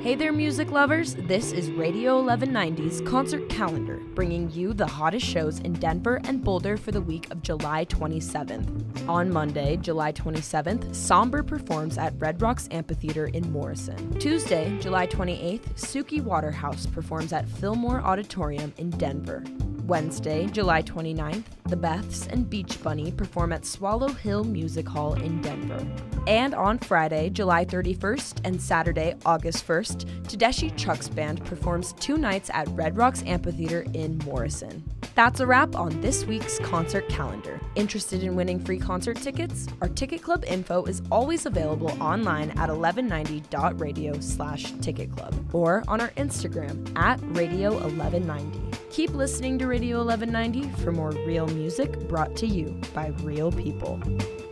Hey there, music lovers! This is Radio 1190's Concert Calendar, bringing you the hottest shows in Denver and Boulder for the week of July 27th. On Monday, July 27th, Somber performs at Red Rocks Amphitheater in Morrison. Tuesday, July 28th, Suki Waterhouse performs at Fillmore Auditorium in Denver. Wednesday, July 29th, The Beths and Beach Bunny perform at Swallow Hill Music Hall in Denver. And on Friday, July 31st and Saturday, August 1st, Tedeschi Trucks Band performs 2 nights at Red Rocks Amphitheater in Morrison. That's a wrap on this week's concert calendar. Interested in winning free concert tickets? Our Ticket Club info is always available online at 1190.radio/Ticket Club or on our Instagram at Radio 1190. Keep listening to Radio 1190 for more real music brought to you by real people.